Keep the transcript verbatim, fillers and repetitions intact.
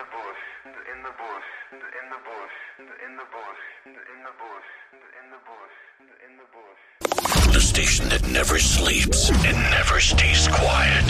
bush, in the bush, in the bush, in the bush, in the bush, in the bush, in the bush. The station that never sleeps and never stays quiet.